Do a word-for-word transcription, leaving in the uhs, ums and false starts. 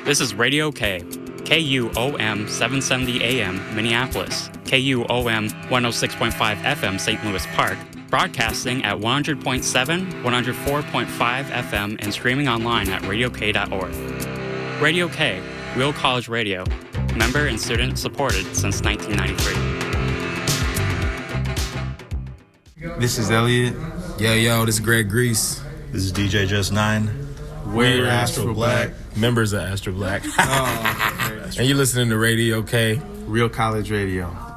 This is Radio K, K U O M seven seventy A M, Minneapolis, K U O M one oh six point five F M, Saint Louis Park, broadcasting at one hundred point seven, one oh four point five F M, and streaming online at radio k dot org. Radio K, Real College Radio, member and student supported since nineteen ninety-three. This is Elliot. Yo, yo, this is Greg Grease. This is D J Just Nine. We're, We're Astro Black. Members of Astro Black. Oh, okay. And you're listening to Radio K. Real College Radio.